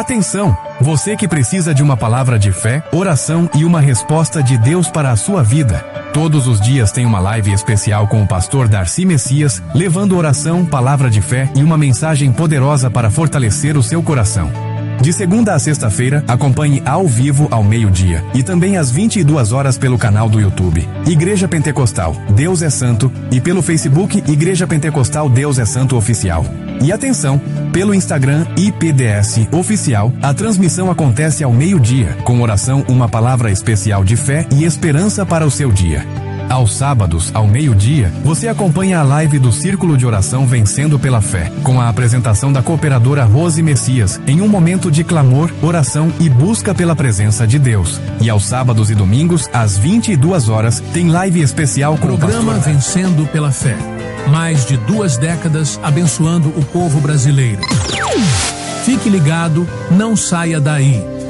Atenção! Você que precisa de uma palavra de fé, oração e uma resposta de Deus para a sua vida. Todos os dias tem uma live especial com o pastor Darcy Messias, levando oração, palavra de fé e uma mensagem poderosa para fortalecer o seu coração. De segunda a sexta-feira, acompanhe ao vivo ao meio-dia e também às 22 horas pelo canal do YouTube Igreja Pentecostal Deus é Santo e pelo Facebook Igreja Pentecostal Deus é Santo Oficial. E atenção, pelo Instagram IPDS Oficial, a transmissão acontece ao meio-dia, com oração, uma palavra especial de fé e esperança para o seu dia. Aos sábados, ao meio-dia, você acompanha a live do Círculo de Oração Vencendo pela Fé, com a apresentação da cooperadora Rose Messias, em um momento de clamor, oração e busca pela presença de Deus. E aos sábados e domingos, às 22 horas, tem live especial com o programa Vencendo pela Fé. Mais de 2 décadas abençoando o povo brasileiro. Fique ligado, não saia daí.